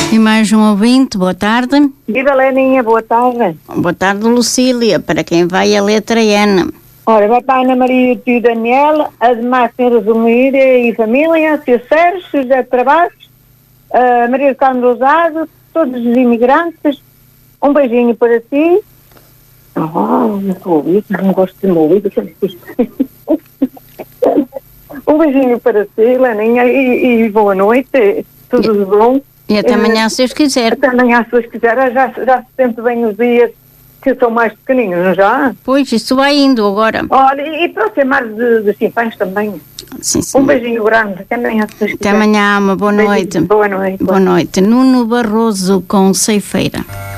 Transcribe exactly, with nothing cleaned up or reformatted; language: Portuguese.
E mais um ouvinte, boa tarde. Viva Leninha, boa tarde. Boa tarde, Lucília, para quem vai a letra N. Ora, vai para a Ana Maria e o tio Daniel, a demais senhoras do Moída e família, tio Sérgio, José de Travassos, a Maria do Carmo Rosado, todos os imigrantes. Um beijinho para ti. Oh, não estou a ouvir, não gosto de me ouvir. Um beijinho para ti, Leninha, e, e boa noite. Tudo de bom. E até amanhã, se Deus quiser. Até amanhã, se Deus quiser. Já, já se sente bem os dias que são mais pequeninos, não já? Pois, isso vai indo agora. Olha, e para ser mais de, de simpães também. Sim, sim. Um beijinho grande. Até amanhã, se Deus quiser. Até amanhã, uma boa noite. Boa noite. Boa noite. Nuno Barroso com Ceifeira.